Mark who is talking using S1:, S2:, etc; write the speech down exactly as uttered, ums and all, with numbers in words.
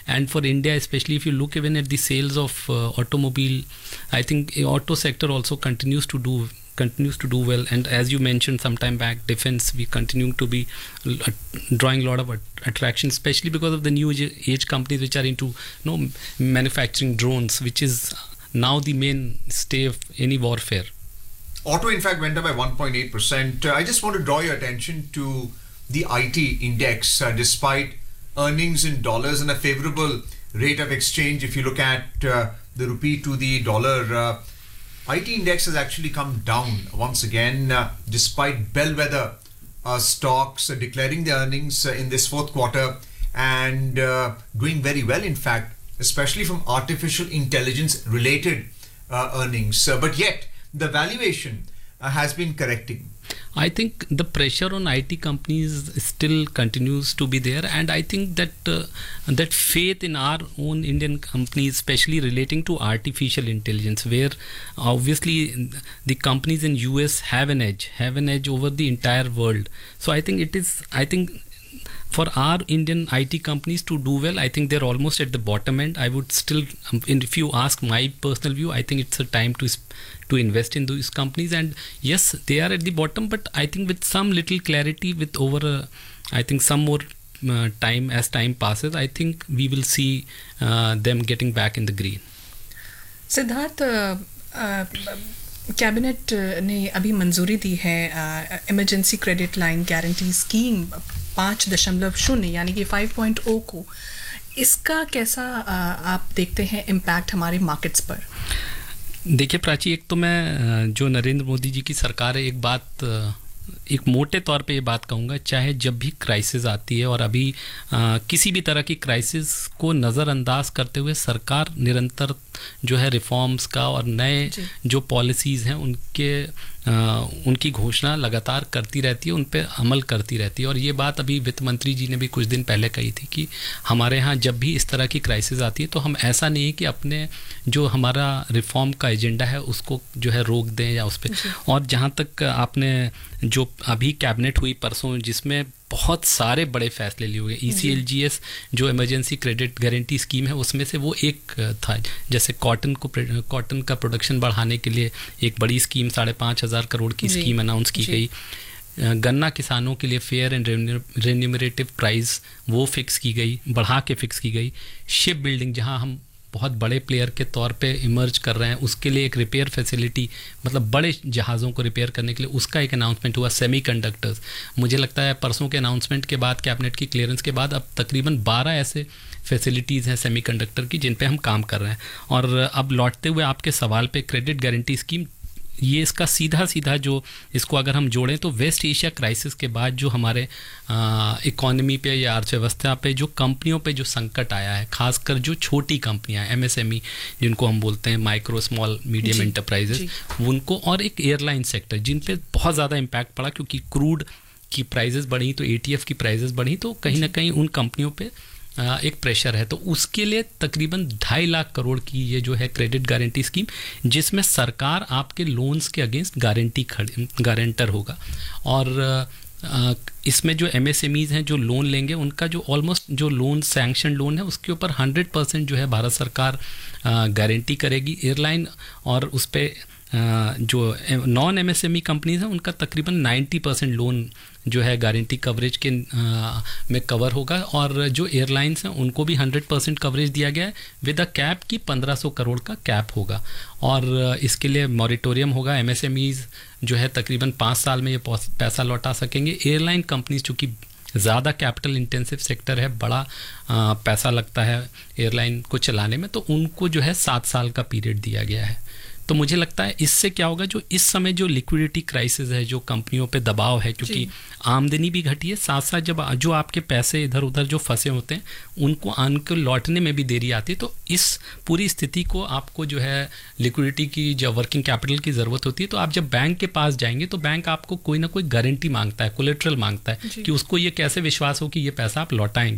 S1: And for India, especially if you look even at the sales of uh, automobile, I think the auto sector also continues to do continues to do well. And as you mentioned some time back, defense, we continue to be uh, drawing a lot of attraction, especially because of the new age companies which are into you know manufacturing drones, which is now the mainstay of any warfare.
S2: Auto, in fact, went up by one point eight percent. Uh, I just want to draw your attention to the I T index. Uh, despite earnings in dollars and a favorable rate of exchange, if you look at uh, the rupee to the dollar, uh, I T index has actually come down once again, uh, despite bellwether uh, stocks uh, declaring their earnings uh, in this fourth quarter and uh, doing very well, in fact, especially from artificial intelligence related uh, earnings. Uh, but yet, the valuation uh, has been correcting.
S1: I think the pressure on I T companies still continues to be there, and I think that uh, that faith in our own Indian companies, especially relating to artificial intelligence, where obviously the companies in U S have an edge, have an edge over the entire world. So I think it is, I think for our Indian I T companies to do well, I think they're almost at the bottom end. I would still, um, if you ask my personal view, I think it's a time to to invest in those companies. And yes, they are at the bottom, but I think with some little clarity, with over, a, I think some more uh, time as time passes, I think we will see uh, them getting back in the green.
S3: Siddharth, cabinet ने अभी मंजूरी दी है emergency credit line guarantee scheme पाँच दशमलव शून्य यानी कि five point ओ को, इसका कैसा आप देखते हैं इम्पैक्ट हमारे मार्केट्स पर?
S1: देखिए प्राची, एक तो मैं जो नरेंद्र मोदी जी की सरकार है, एक बात एक मोटे तौर पे ये बात कहूँगा, चाहे जब भी क्राइसिस आती है और अभी आ, किसी भी तरह की क्राइसिस को नज़रअंदाज करते हुए सरकार निरंतर जो है रिफॉर्म्स का और नए जो पॉलिसीज़ हैं उनके आ, उनकी घोषणा लगातार करती रहती है, उन पे अमल करती रहती है. और ये बात अभी वित्त मंत्री जी ने भी कुछ दिन पहले कही थी कि हमारे यहाँ जब भी इस तरह की क्राइसिस आती है तो हम ऐसा नहीं है कि अपने जो हमारा रिफॉर्म का एजेंडा है उसको जो है रोक दें या उस पर. और जहाँ तक आपने जो अभी कैबिनेट हुई परसों, जिसमें बहुत सारे बड़े फैसले लिए हुए, ई सी एल जी एस जो इमरजेंसी क्रेडिट गारंटी स्कीम है उसमें से वो एक था. जैसे कॉटन को कॉटन का प्रोडक्शन बढ़ाने के लिए एक बड़ी स्कीम साढ़े पाँच हज़ार करोड़ की स्कीम अनाउंस की गई. गन्ना किसानों के लिए फेयर एंड रेन्यूमरेटिव प्राइस वो फिक्स की गई, बढ़ा के फिक्स की गई. शिप बिल्डिंग, जहाँ हम बहुत बड़े प्लेयर के तौर पे इमर्ज कर रहे हैं, उसके लिए एक रिपेयर फैसिलिटी, मतलब बड़े जहाज़ों को रिपेयर करने के लिए उसका एक अनाउंसमेंट हुआ. सेमीकंडक्टर्स, मुझे लगता है परसों के अनाउंसमेंट के बाद, कैबिनेट की क्लियरेंस के बाद, अब तकरीबन बारह ऐसे फैसिलिटीज़ हैं सेमीकंडक्टर की जिन पे हम काम कर रहे हैं. और अब लौटते हुए आपके सवाल पे, क्रेडिट गारंटी स्कीम, ये इसका सीधा सीधा जो इसको अगर हम जोड़ें तो वेस्ट एशिया क्राइसिस के बाद जो हमारे इकोनॉमी पे या अर्थव्यवस्था पे जो कंपनियों पे जो संकट आया है, खासकर जो छोटी कंपनियां एम एस एम ई जिनको हम बोलते हैं, माइक्रो स्मॉल मीडियम एंटरप्राइजेज, उनको, और एक एयरलाइन सेक्टर जिन पे बहुत ज़्यादा इम्पैक्ट पड़ा क्योंकि क्रूड की प्राइजेस बढ़ी तो ए टी एफ की प्राइजेस बढ़ी, तो कहीं ना कहीं उन कंपनियों पे एक प्रेशर है. तो उसके लिए तकरीबन ढाई लाख करोड़ की ये जो है क्रेडिट गारंटी स्कीम, जिसमें सरकार आपके लोन्स के अगेंस्ट गारंटी खड़े गारंटर होगा. और इसमें जो एम एस एम ईज़ हैं जो लोन लेंगे, उनका जो ऑलमोस्ट जो लोन सैंक्शन लोन है उसके ऊपर हंड्रेड परसेंट जो है भारत सरकार गारंटी करेगी. एयरलाइन और उस पर जो non M S M E companies हैं उनका तकरीबन नाइन्टी परसेंट लोन जो है गारंटी कवरेज के आ, में कवर होगा. और जो एयरलाइंस हैं उनको भी हंड्रेड परसेंट कवरेज दिया गया है विद अ कैप की पंद्रह सौ करोड़ का कैप होगा. और इसके लिए मॉरिटोरियम होगा. एम एस एम ईज़ जो है तकरीबन पाँच साल में ये पैसा लौटा सकेंगे. एयरलाइन कंपनीज चूँकि ज़्यादा कैपिटल इंटेंसिव सेक्टर है, बड़ा आ, पैसा लगता है एयरलाइन को चलाने में, तो उनको जो है सात साल का पीरियड दिया गया है. तो मुझे लगता है इससे क्या होगा, जो इस समय जो लिक्विडिटी क्राइसिस है, जो कंपनियों पे दबाव है, क्योंकि आमदनी भी घटी है, साथ साथ जब जो आपके पैसे इधर उधर जो फंसे होते हैं उनको उनको लौटने में भी देरी आती है. तो इस पूरी स्थिति को आपको जो है लिक्विडिटी की, जो वर्किंग कैपिटल की ज़रूरत होती है. तो आप जब बैंक के पास जाएंगे तो बैंक आपको कोई ना कोई गारंटी मांगता है, कोलेट्रल मांगता है कि उसको ये कैसे विश्वास हो कि ये पैसा आप लौटाएंगे.